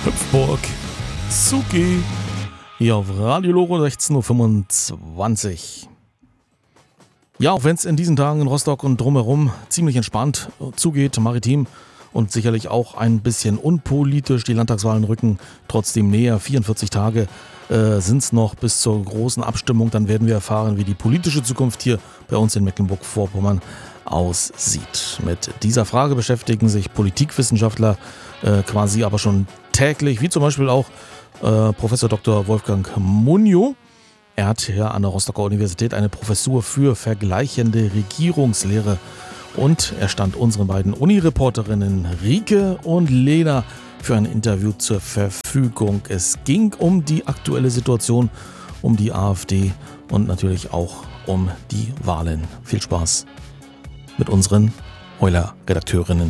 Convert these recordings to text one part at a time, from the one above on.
Hüpfburg, Suki, hier auf Radio Loro 16.25 Uhr. Ja, auch wenn es in diesen Tagen in Rostock und drumherum ziemlich entspannt zugeht, maritim und sicherlich auch ein bisschen unpolitisch, die Landtagswahlen rücken trotzdem näher. 44 Tage sind es noch bis zur großen Abstimmung. Dann werden wir erfahren, wie die politische Zukunft hier bei uns in Mecklenburg-Vorpommern aussieht. Mit dieser Frage beschäftigen sich Politikwissenschaftler quasi aber schon täglich, wie zum Beispiel auch Professor Dr. Wolfgang Munjo. Er hat hier an der Rostocker Universität eine Professur für vergleichende Regierungslehre und er stand unseren beiden Uni-Reporterinnen Rike und Lena für ein Interview zur Verfügung. Es ging um die aktuelle Situation, um die AfD und natürlich auch um die Wahlen. Viel Spaß mit unseren Euler-Redakteurinnen.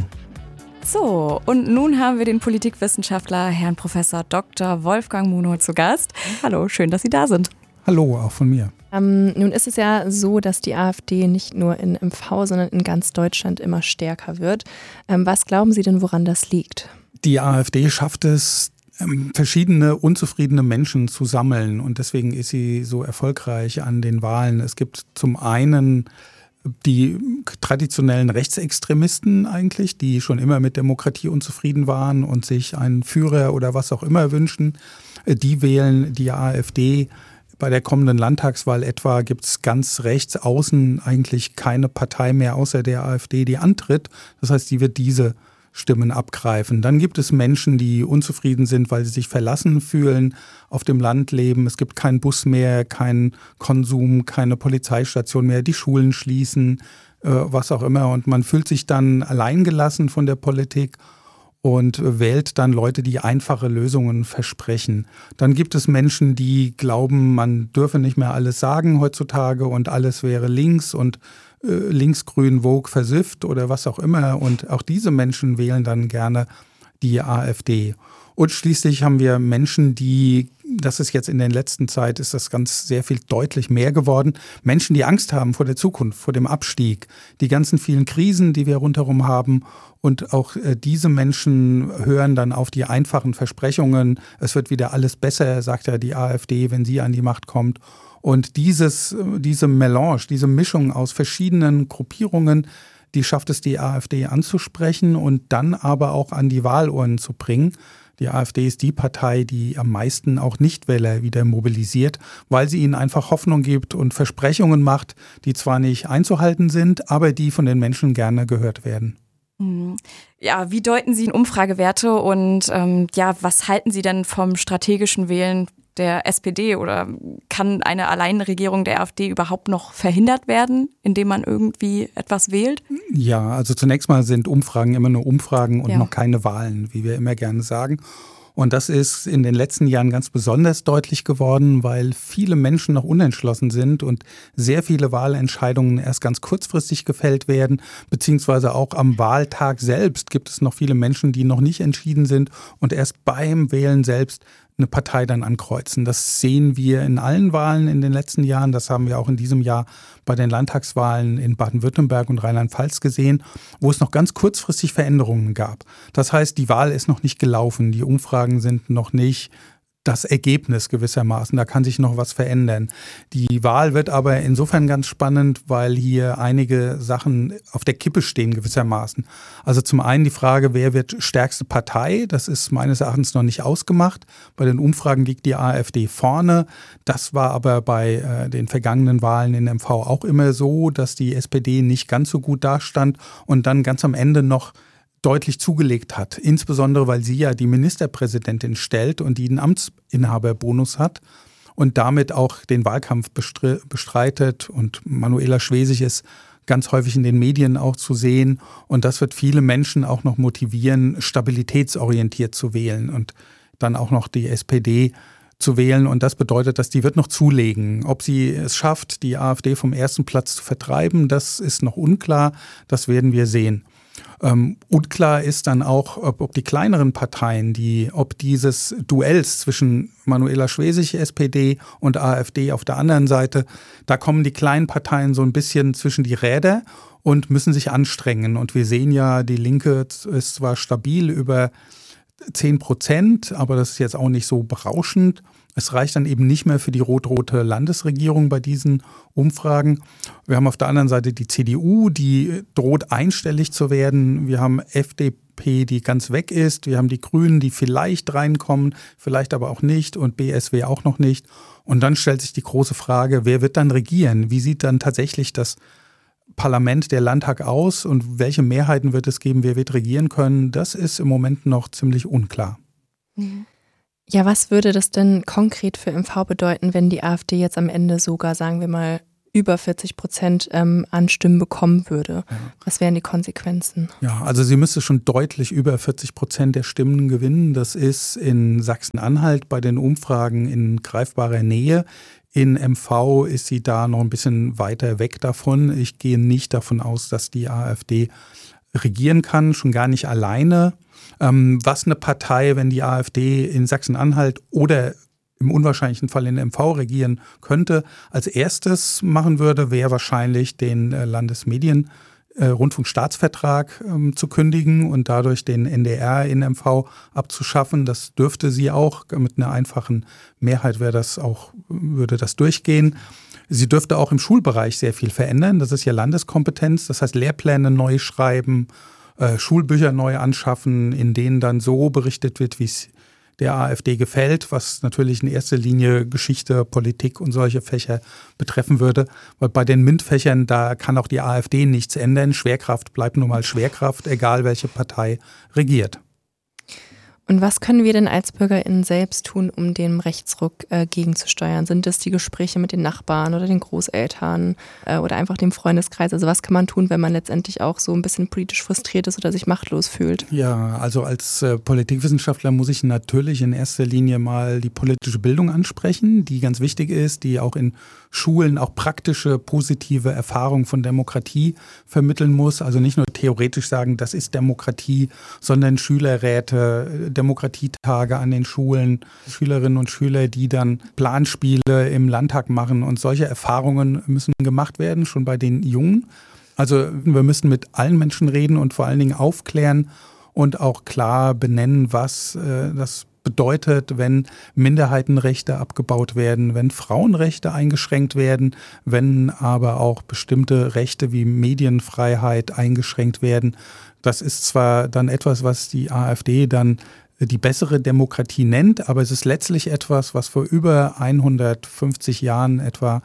So, und nun haben wir den Politikwissenschaftler Herrn Professor Dr. Wolfgang Munjo zu Gast. Hallo, schön, dass Sie da sind. Hallo, auch von mir. Nun ist es ja so, dass die AfD nicht nur in MV, sondern in ganz Deutschland immer stärker wird. Was glauben Sie denn, woran das liegt? Die AfD schafft es, verschiedene unzufriedene Menschen zu sammeln und deswegen ist sie so erfolgreich an den Wahlen. Es gibt zum einen die traditionellen Rechtsextremisten eigentlich, die schon immer mit Demokratie unzufrieden waren und sich einen Führer oder was auch immer wünschen. Die wählen die AfD. Bei der kommenden Landtagswahl etwa gibt es ganz rechts außen eigentlich keine Partei mehr außer der AfD, die antritt. Das heißt, die wird diese Stimmen abgreifen. Dann gibt es Menschen, die unzufrieden sind, weil sie sich verlassen fühlen, auf dem Land leben. Es gibt keinen Bus mehr, keinen Konsum, keine Polizeistation mehr, die Schulen schließen, was auch immer. Und man fühlt sich dann alleingelassen von der Politik und wählt dann Leute, die einfache Lösungen versprechen. Dann gibt es Menschen, die glauben, man dürfe nicht mehr alles sagen heutzutage und alles wäre links und linksgrün, woke, versifft oder was auch immer. Und auch diese Menschen wählen dann gerne die AfD. Und schließlich haben wir Menschen, die, das ist jetzt in der letzten Zeit, ist das ganz sehr viel deutlich mehr geworden, Menschen, die Angst haben vor der Zukunft, vor dem Abstieg, die ganzen vielen Krisen, die wir rundherum haben. Und auch diese Menschen hören dann auf die einfachen Versprechungen. Es wird wieder alles besser, sagt ja die AfD, wenn sie an die Macht kommt. Und diese Melange, diese Mischung aus verschiedenen Gruppierungen, die schafft es die AfD anzusprechen und dann aber auch an die Wahlurnen zu bringen. Die AfD ist die Partei, die am meisten auch Nichtwähler wieder mobilisiert, weil sie ihnen einfach Hoffnung gibt und Versprechungen macht, die zwar nicht einzuhalten sind, aber die von den Menschen gerne gehört werden. Ja, wie deuten Sie Umfragewerte und was halten Sie denn vom strategischen Wählen der SPD oder kann eine Alleinregierung der AfD überhaupt noch verhindert werden, indem man irgendwie etwas wählt? Ja, also zunächst mal sind Umfragen immer nur Umfragen und noch keine Wahlen, wie wir immer gerne sagen. Und das ist in den letzten Jahren ganz besonders deutlich geworden, weil viele Menschen noch unentschlossen sind und sehr viele Wahlentscheidungen erst ganz kurzfristig gefällt werden, beziehungsweise auch am Wahltag selbst gibt es noch viele Menschen, die noch nicht entschieden sind und erst beim Wählen selbst eine Partei dann ankreuzen. Das sehen wir in allen Wahlen in den letzten Jahren. Das haben wir auch in diesem Jahr bei den Landtagswahlen in Baden-Württemberg und Rheinland-Pfalz gesehen, wo es noch ganz kurzfristig Veränderungen gab. Das heißt, die Wahl ist noch nicht gelaufen. Die Umfragen sind noch nicht das Ergebnis gewissermaßen. Da kann sich noch was verändern. Die Wahl wird aber insofern ganz spannend, weil hier einige Sachen auf der Kippe stehen gewissermaßen. Also zum einen die Frage, wer wird stärkste Partei? Das ist meines Erachtens noch nicht ausgemacht. Bei den Umfragen liegt die AfD vorne. Das war aber bei den vergangenen Wahlen in MV auch immer so, dass die SPD nicht ganz so gut dastand und dann ganz am Ende noch deutlich zugelegt hat, insbesondere weil sie ja die Ministerpräsidentin stellt und die einen Amtsinhaberbonus hat und damit auch den Wahlkampf bestreitet und Manuela Schwesig ist ganz häufig in den Medien auch zu sehen und das wird viele Menschen auch noch motivieren, stabilitätsorientiert zu wählen und dann auch noch die SPD zu wählen und das bedeutet, dass die wird noch zulegen. Ob sie es schafft, die AfD vom ersten Platz zu vertreiben, das ist noch unklar, das werden wir sehen. Unklar ist dann auch, ob die kleineren Parteien, ob dieses Duells zwischen Manuela Schwesig, SPD und AfD auf der anderen Seite, da kommen die kleinen Parteien so ein bisschen zwischen die Räder und müssen sich anstrengen. Und wir sehen ja, die Linke ist zwar stabil über 10%, aber das ist jetzt auch nicht so berauschend. Es reicht dann eben nicht mehr für die rot-rote Landesregierung bei diesen Umfragen. Wir haben auf der anderen Seite die CDU, die droht einstellig zu werden. Wir haben FDP, die ganz weg ist. Wir haben die Grünen, die vielleicht reinkommen, vielleicht aber auch nicht und BSW auch noch nicht. Und dann stellt sich die große Frage, wer wird dann regieren? Wie sieht dann tatsächlich das Parlament, der Landtag aus und welche Mehrheiten wird es geben, wer wird regieren können? Das ist im Moment noch ziemlich unklar. Ja, was würde das denn konkret für MV bedeuten, wenn die AfD jetzt am Ende sogar, sagen wir mal, über 40% an Stimmen bekommen würde? Ja. Was wären die Konsequenzen? Ja, also sie müsste schon deutlich über 40% der Stimmen gewinnen. Das ist in Sachsen-Anhalt bei den Umfragen in greifbarer Nähe. In MV ist sie da noch ein bisschen weiter weg davon. Ich gehe nicht davon aus, dass die AfD regieren kann, schon gar nicht alleine. Was eine Partei, wenn die AfD in Sachsen-Anhalt oder im unwahrscheinlichen Fall in MV regieren könnte, als erstes machen würde, wäre wahrscheinlich den Rundfunkstaatsvertrag zu kündigen und dadurch den NDR in MV abzuschaffen. Das dürfte sie auch. Mit einer einfachen Mehrheit würde das durchgehen. Sie dürfte auch im Schulbereich sehr viel verändern. Das ist ja Landeskompetenz. Das heißt, Lehrpläne neu schreiben, Schulbücher neu anschaffen, in denen dann so berichtet wird, wie es der AfD gefällt, was natürlich in erster Linie Geschichte, Politik und solche Fächer betreffen würde. Weil bei den MINT-Fächern, da kann auch die AfD nichts ändern. Schwerkraft bleibt nun mal Schwerkraft, egal welche Partei regiert. Und was können wir denn als BürgerInnen selbst tun, um dem Rechtsruck gegenzusteuern? Sind das die Gespräche mit den Nachbarn oder den Großeltern oder einfach dem Freundeskreis? Also was kann man tun, wenn man letztendlich auch so ein bisschen politisch frustriert ist oder sich machtlos fühlt? Ja, also als Politikwissenschaftler muss ich natürlich in erster Linie mal die politische Bildung ansprechen, die ganz wichtig ist, die auch in Schulen auch praktische, positive Erfahrungen von Demokratie vermitteln muss. Also nicht nur theoretisch sagen, das ist Demokratie, sondern Schülerräte, Demokratietage an den Schulen, Schülerinnen und Schüler, die dann Planspiele im Landtag machen. Und solche Erfahrungen müssen gemacht werden, schon bei den Jungen. Also wir müssen mit allen Menschen reden und vor allen Dingen aufklären und auch klar benennen, was das bedeutet, wenn Minderheitenrechte abgebaut werden, wenn Frauenrechte eingeschränkt werden, wenn aber auch bestimmte Rechte wie Medienfreiheit eingeschränkt werden. Das ist zwar dann etwas, was die AfD dann die bessere Demokratie nennt, aber es ist letztlich etwas, was vor über 150 Jahren etwa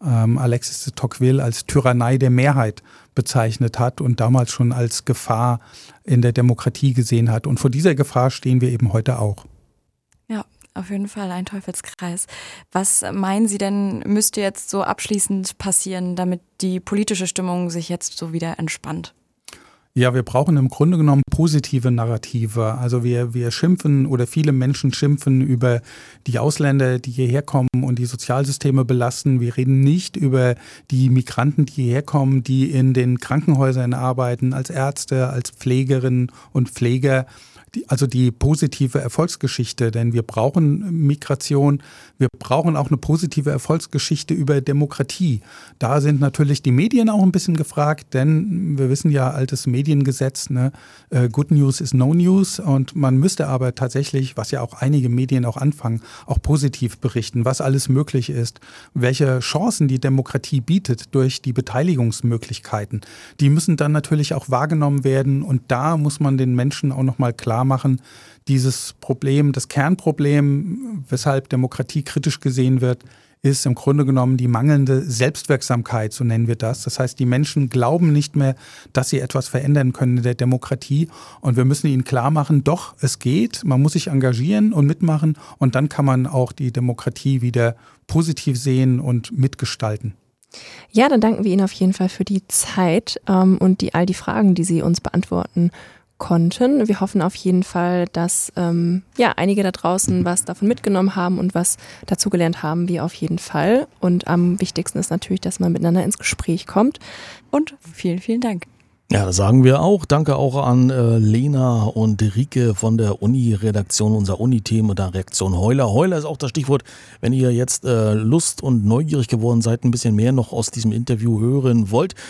Alexis de Tocqueville als Tyrannei der Mehrheit bezeichnet hat und damals schon als Gefahr in der Demokratie gesehen hat. Und vor dieser Gefahr stehen wir eben heute auch. Ja, auf jeden Fall ein Teufelskreis. Was meinen Sie denn, müsste jetzt so abschließend passieren, damit die politische Stimmung sich jetzt so wieder entspannt? Ja, wir brauchen im Grunde genommen positive Narrative. Also wir schimpfen oder viele Menschen schimpfen über die Ausländer, die hierher kommen und die Sozialsysteme belasten. Wir reden nicht über die Migranten, die hierher kommen, die in den Krankenhäusern arbeiten, als Ärzte, als Pflegerinnen und Pfleger. Also die positive Erfolgsgeschichte, denn wir brauchen Migration, wir brauchen auch eine positive Erfolgsgeschichte über Demokratie. Da sind natürlich die Medien auch ein bisschen gefragt, denn wir wissen ja, altes Mediengesetz, ne? Good News is no news, und man müsste aber tatsächlich, was ja auch einige Medien auch anfangen, auch positiv berichten, was alles möglich ist, welche Chancen die Demokratie bietet durch die Beteiligungsmöglichkeiten. Die müssen dann natürlich auch wahrgenommen werden, und da muss man den Menschen auch nochmal klar machen, dieses Problem, das Kernproblem, weshalb Demokratie kritisch gesehen wird, ist im Grunde genommen die mangelnde Selbstwirksamkeit, so nennen wir das. Das heißt, die Menschen glauben nicht mehr, dass sie etwas verändern können in der Demokratie, und wir müssen ihnen klar machen, doch, es geht, man muss sich engagieren und mitmachen, und dann kann man auch die Demokratie wieder positiv sehen und mitgestalten. Ja, dann danken wir Ihnen auf jeden Fall für die Zeit und all die Fragen, die Sie uns beantworten konnten. Wir hoffen auf jeden Fall, dass einige da draußen was davon mitgenommen haben und was dazugelernt haben, wir auf jeden Fall. Und am wichtigsten ist natürlich, dass man miteinander ins Gespräch kommt. Und vielen, vielen Dank. Ja, das sagen wir auch. Danke auch an Lena und Rike von der Uni-Redaktion, unser Uni-Team der Redaktion Heuler. Heuler ist auch das Stichwort, wenn ihr jetzt Lust und neugierig geworden seid, ein bisschen mehr noch aus diesem Interview hören wollt.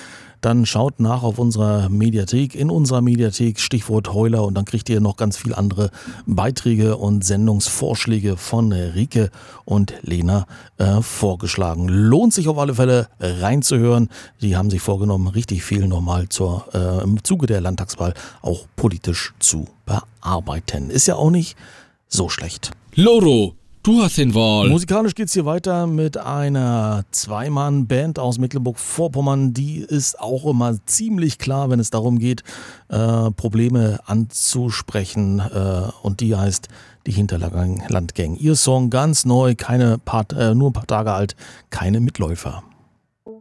dann schaut nach auf unserer Mediathek, in unserer Mediathek, Stichwort Heuler, und dann kriegt ihr noch ganz viel andere Beiträge und Sendungsvorschläge von Rike und Lena vorgeschlagen. Lohnt sich auf alle Fälle reinzuhören. Die haben sich vorgenommen, richtig viel nochmal im Zuge der Landtagswahl auch politisch zu bearbeiten. Ist ja auch nicht so schlecht. Loro, du hast den Wahl. Musikalisch geht's hier weiter mit einer Zweimann-Band aus Mecklenburg-Vorpommern. Die ist auch immer ziemlich klar, wenn es darum geht, Probleme anzusprechen. Und die heißt Die Hinterlandgang. Ihr Song ganz neu, nur ein paar Tage alt, keine Mitläufer.